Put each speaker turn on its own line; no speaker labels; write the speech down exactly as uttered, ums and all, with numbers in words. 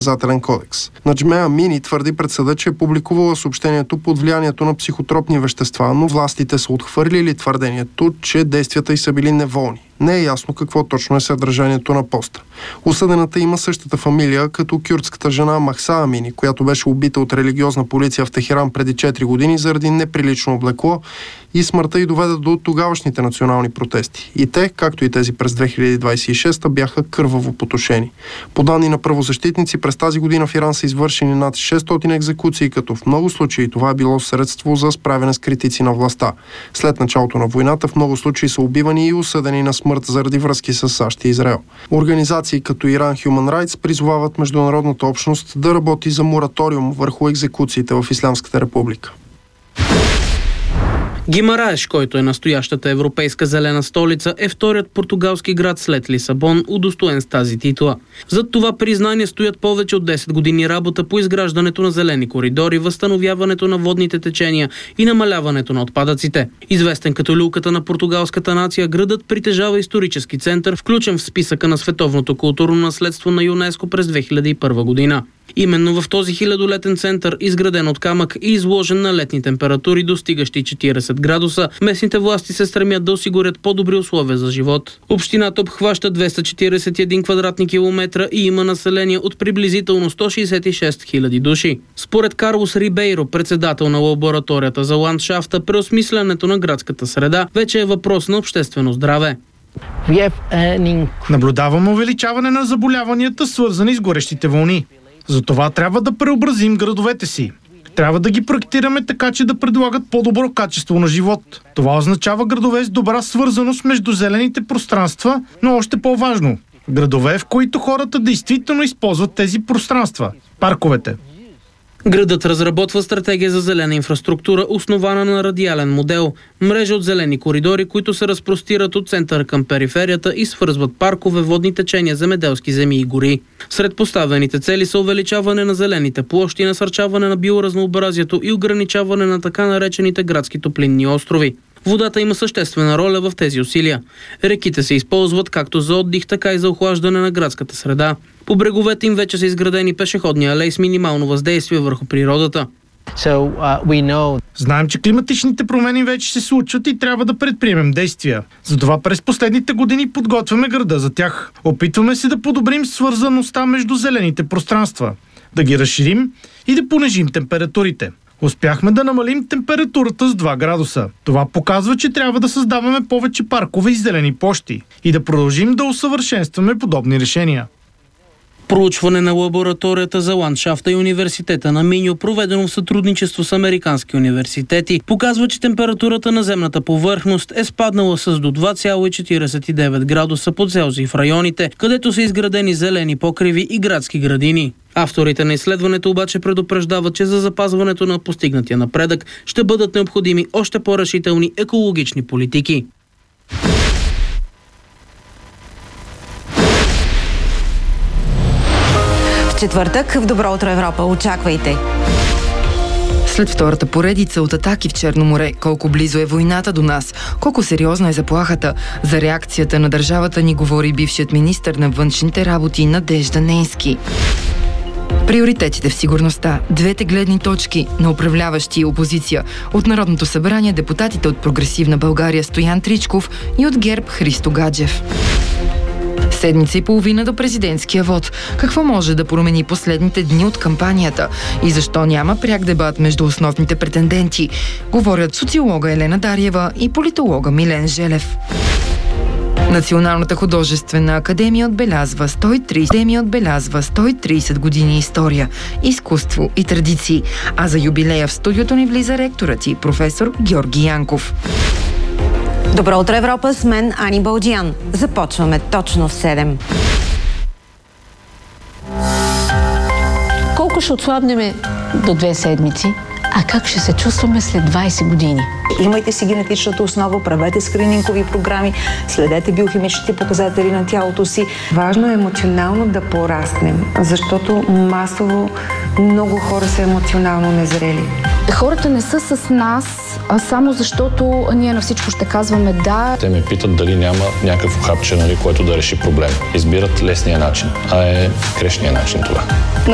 наказателен кодекс. Наджме Амини твърди пред съда, че е публикувала съобщението под влиянието на психотропни вещества, но властите са отхвърлили твърдението, че действията й са били неволни. Не е ясно какво точно е съдържанието на поста. Осъдената има същата фамилия като кюрдската жена Махса Амини, която беше убита от религиозна полиция в Техеран преди четири години заради неприлично облекло, и смъртта й доведе до тогавашните национални протести. И те, както и тези през две хиляди двадесет и шеста, бяха кърваво потушени. По данни на правозащитници, през тази година в Иран са извършени над шестстотин екзекуции, като в много случаи това е било средство за справяне с критици на властта. След началото на войната в много случаи са убивани и осъдени на смърт заради връзки с САЩ и Израел. Организации като Iran Human Rights призовават международната общност да работи за мораториум върху екзекуциите в Ислямската република.
Гимараеш, който е настоящата европейска зелена столица, е вторият португалски град след Лисабон, удостоен с тази титла. Зад това признание стоят повече от десет години работа по изграждането на зелени коридори, възстановяването на водните течения и намаляването на отпадъците. Известен като люлката на португалската нация, градът притежава исторически център, включен в списъка на световното културно наследство на ЮНЕСКО през две хиляди и първа година. Именно в този хилядолетен център, изграден от камък и изложен на летни температури, достигащи четиридесет градуса, местните власти се стремят да осигурят по-добри условия за живот. Общината обхваща двеста четиридесет и един квадратни километра и има население от приблизително сто шейсет и шест хиляди души. Според Карлос Рибейро, председател на лабораторията за ландшафта, преосмислянето на градската среда вече е въпрос на обществено здраве.
Наблюдаваме увеличаване на заболяванията, свързани с горещите вълни. Затова трябва да преобразим градовете си. Трябва да ги проектираме така, че да предлагат по-добро качество на живот. Това означава градове с добра свързаност между зелените пространства, но още по-важно – градове, в които хората действително използват тези пространства – парковете.
Градът разработва стратегия за зелена инфраструктура, основана на радиален модел, мрежа от зелени коридори, които се разпростират от центъра към периферията и свързват паркове, водни течения, земеделски земи и гори. Сред поставените цели са увеличаване на зелените площи, насърчаване на биоразнообразието и ограничаване на така наречените градски топлинни острови. Водата има съществена роля в тези усилия. Реките се използват както за отдих, така и за охлаждане на градската среда. По бреговете им вече са изградени пешеходни алеи с минимално въздействие върху природата.
So, uh, we know... Знаем, че климатичните промени вече се случват и трябва да предприемем действия. Затова през последните години подготвяме града за тях. Опитваме се да подобрим свързаността между зелените пространства, да ги разширим и да понижим температурите. Успяхме да намалим температурата с два градуса. Това показва, че трябва да създаваме повече паркове и зелени площи и да продължим да усъвършенстваме подобни решения.
Проучване на лабораторията за ландшафта и университета на Миньо, проведено в сътрудничество с американски университети, показва, че температурата на земната повърхност е спаднала с до два цяло четиридесет и девет градуса по Целзий в районите, където са изградени зелени покриви и градски градини. Авторите на изследването обаче предупреждават, че за запазването на постигнатия напредък ще бъдат необходими още по-решителни екологични политики.
Четвъртък в Добро утро Европа. Очаквайте!
След втората поредица от атаки в Черно море, колко близо е войната до нас, колко сериозна е заплахата, за реакцията на държавата ни говори бившият министър на външните работи Надежда Нейнски. Приоритетите в сигурността, двете гледни точки на управляващи и опозиция. От Народното събрание депутатите от Прогресивна България Стоян Тричков и от ГЕРБ Христо Гаджев. Седмица и половина до президентския вод. Какво може да промени последните дни от кампанията? И защо няма пряк дебат между основните претенденти? Говорят социолога Елена Дариева и политолога Милен Желев. Националната художествена академия отбелязва сто и трийсет, академия отбелязва сто и трийсет години история, изкуство и традиции. А за юбилея в студиото ни влиза ректорът и професор Георги Янков.
Добро утро Европа, с мен Ани Балджиян. Започваме точно в седем.
Колко ще отслабнем до две седмици, а как ще се чувстваме след двайсет години?
Имайте си генетичната основа, правете скринингови програми, следете биохимичните показатели на тялото си. Важно е емоционално да пораснем, защото масово много хора са емоционално незрели.
Хората не са с нас, а само защото ние на всичко ще казваме да.
Те ме питат дали няма някакво хапче, нали, което да реши проблем. Избират лесния начин, а е грешния начин това.